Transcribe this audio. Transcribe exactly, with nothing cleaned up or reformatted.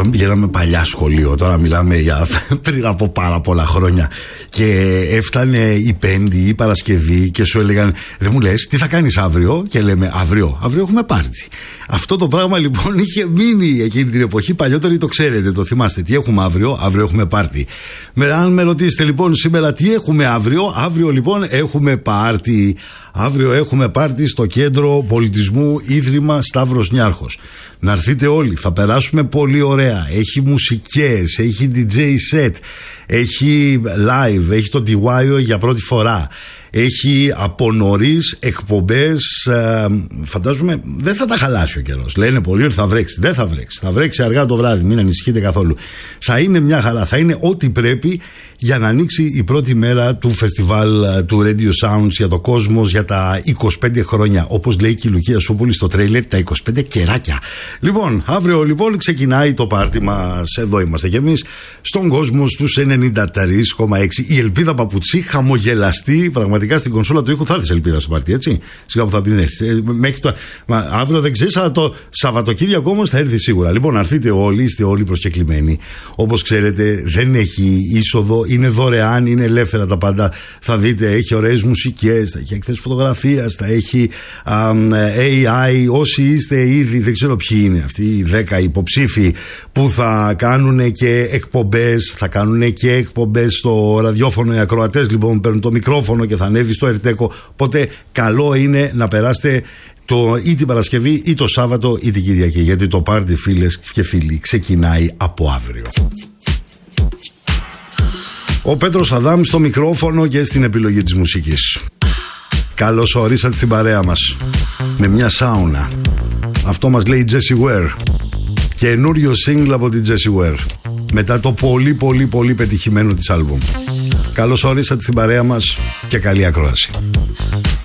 όταν πηγαίναμε παλιά σχολείο, τώρα μιλάμε για πριν από πάρα πολλά χρόνια, και έφτανε η Πέμπτη ή η Παρασκευή και σου έλεγαν, δεν μου λες τι θα κάνεις αύριο, και λέμε αύριο, αύριο έχουμε πάρτι. Αυτό το πράγμα λοιπόν είχε μείνει εκείνη την εποχή. Παλιότεροι το ξέρετε, το θυμάστε. Τι έχουμε αύριο, αύριο έχουμε πάρτι. Με, αν με ρωτήσετε λοιπόν σήμερα τι έχουμε αύριο, αύριο λοιπόν έχουμε πάρτι. Αύριο έχουμε πάρτι στο Κέντρο Πολιτισμού Ίδρυμα Σταύρος Νιάρχος. Να έρθετε όλοι, θα περάσουμε πολύ ωραία. Έχει μουσικές, έχει ντι τζέι set, έχει live, έχει το ντι γουάι ο για πρώτη φορά. Έχει από νωρίς εκπομπές, ε, φαντάζομαι δεν θα τα χαλάσει ο καιρός. Λένε πολλοί ότι θα βρέξει. Δεν θα βρέξει. Θα βρέξει αργά το βράδυ, μην ανησυχείτε καθόλου. Θα είναι μια χαρά, θα είναι ό,τι πρέπει για να ανοίξει η πρώτη μέρα του φεστιβάλ του Radio Sounds για το κόσμο για τα είκοσι πέντε χρόνια. Όπως λέει και η Λουκία Σούπολη στο τρέιλερ, τα είκοσι πέντε κεράκια. Λοιπόν, αύριο λοιπόν ξεκινάει το πάρτι μας. Εδώ είμαστε κι εμείς στον κόσμο στους ενενήντα τρία κόμμα έξι. Η Ελπίδα Παπουτσί, χαμογελαστή πραγματικά στην κονσόλα του ήχου. Θα έρθει Ελπίδα στο πάρτι, έτσι. Σιγά που θα την έρθει. Ε, μέχρι το... Μα, αύριο δεν ξέρει, αλλά το Σαββατοκύριακο όμως θα έρθει σίγουρα. Λοιπόν, αρθείτε όλοι, είστε όλοι προσκεκλημένοι. Όπως ξέρετε, δεν έχει είσοδο, είναι δωρεάν, είναι ελεύθερα τα πάντα. Θα δείτε, έχει ωραίες μουσικές, θα έχει εκθέσεις φωτογραφίας, θα έχει α, έι άι. Όσοι είστε ήδη, δεν ξέρω ποιοι είναι αυτοί οι δέκα υποψήφοι που θα κάνουν και εκπομπές, θα κάνουν και εκπομπές στο ραδιόφωνο. Οι ακροατές λοιπόν παίρνουν το μικρόφωνο και θα ανέβει στο Ερτέκο. Οπότε καλό είναι να περάσετε το, ή την Παρασκευή ή το Σάββατο ή την Κυριακή, γιατί το πάρτι, φίλες και φίλοι, ξεκινάει από αύριο. Ο Πέτρος Αδάμ στο μικρόφωνο και στην επιλογή της μουσικής. Καλώς ορίσατε στην παρέα μας με μια σάουνα. Αυτό μας λέει η Jessie Ware. Καινούριο single από την Jessie Ware, μετά το πολύ πολύ πολύ πετυχημένο της άλμπουμ. Καλώς ορίσατε στην παρέα μας και καλή ακρόαση.